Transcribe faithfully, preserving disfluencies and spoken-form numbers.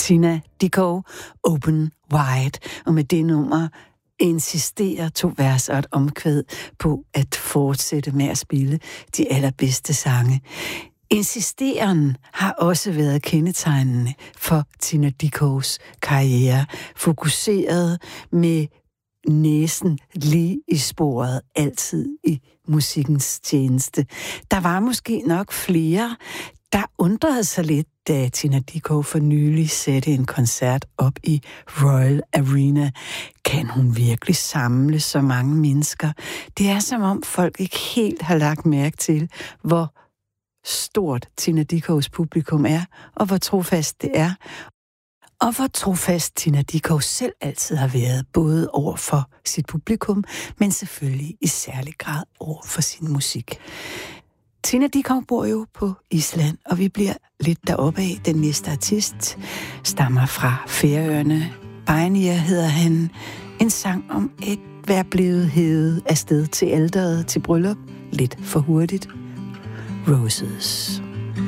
Tina Dickow, Open Wide, og med det nummer insisterer to vers og et omkvæd på at fortsætte med at spille de allerbedste sange. Insisteren har også været kendetegnende for Tina Dickows karriere, fokuseret med næsen lige i sporet, altid i musikkens tjeneste. Der var måske nok flere, der undrede sig lidt, da Tina Dickow for nylig satte en koncert op i Royal Arena. Kan hun virkelig samle så mange mennesker? Det er som om folk ikke helt har lagt mærke til, hvor stort Tina Dickows publikum er, og hvor trofast det er. Og hvor trofast Tina Dickow selv altid har været, både over for sit publikum, men selvfølgelig i særlig grad over for sin musik. Tina Dickow bor jo på Island, og vi bliver lidt deroppe af. Den næste artist stammer fra Færøerne. Beinir hedder han. En sang om at være blevet hævet afsted til alteret til bryllup. Lidt for hurtigt. Roses.